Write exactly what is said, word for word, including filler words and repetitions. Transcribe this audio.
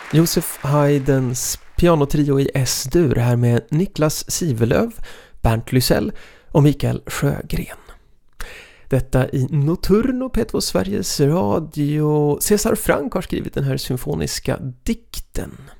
Joseph Haydns pianotrio i S-dur här med Niklas Sivelöv, Bernt Lysell och Mikael Sjögren. Detta i Notturno P två Sveriges Radio. Cesar Frank har skrivit den här symfoniska dikten.